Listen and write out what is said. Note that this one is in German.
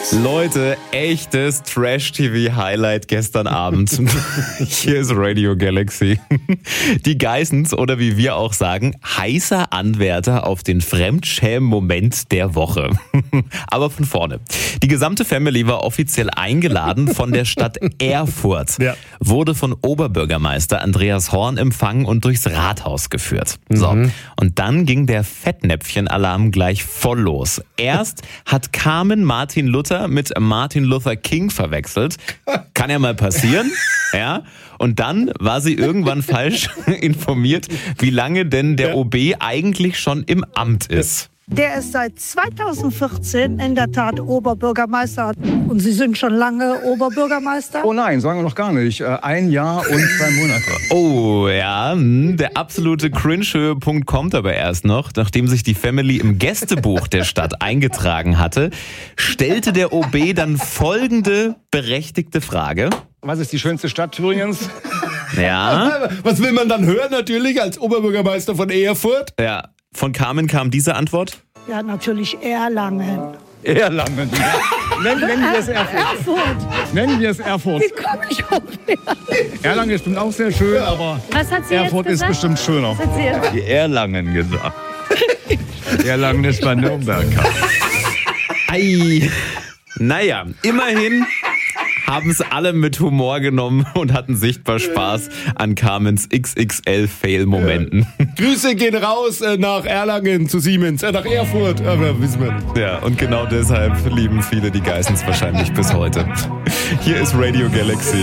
Leute, echtes Trash-TV-Highlight gestern Abend. Hier ist Radio Galaxy. Die Geissens, oder wie wir auch sagen, heißer Anwärter auf den Fremdschämen-Moment der Woche. Aber von vorne. Die gesamte Family war offiziell eingeladen von der Stadt Erfurt. Ja. Wurde von Oberbürgermeister Andreas Horn empfangen und durchs Rathaus geführt. So. Und dann ging der Fettnäpfchen-Alarm gleich voll los. Erst hat Carmen Martin Luther mit Martin Luther King verwechselt. Kann ja mal passieren. Ja. Und dann war sie irgendwann falsch informiert, wie lange denn der OB eigentlich schon im Amt ist. Der ist seit 2014 in der Tat Oberbürgermeister. Und Sie sind schon lange Oberbürgermeister? Oh nein, sagen wir noch gar nicht. 1 Jahr und 2 Monate. Oh ja, der absolute Cringe-Höhepunkt kommt aber erst noch. Nachdem sich die Family im Gästebuch der Stadt eingetragen hatte, stellte der OB dann folgende berechtigte Frage. Was ist die schönste Stadt Thüringens? Ja. Was will man dann hören natürlich als Oberbürgermeister von Erfurt? Ja. Von Carmen kam diese Antwort? Ja, natürlich Erlangen. Erlangen. Nennen wir es Erfurt. Nennen wir es Erfurt. Wie komme ich auf Erlangen ist bestimmt auch sehr schön, aber Was hat sie Erfurt jetzt ist bestimmt schöner. Was hat sie jetzt? Die Erlangen gesagt. Erlangen ist bei Nürnberg. Ei. Naja, immerhin haben es alle mit Humor genommen und hatten sichtbar Spaß an Carmens XXL-Fail-Momenten. Grüße gehen raus nach Erlangen zu Siemens, nach Erfurt, aber wissen wir nicht. Ja, und genau deshalb lieben viele die Geissens wahrscheinlich bis heute. Hier ist Radio Galaxy.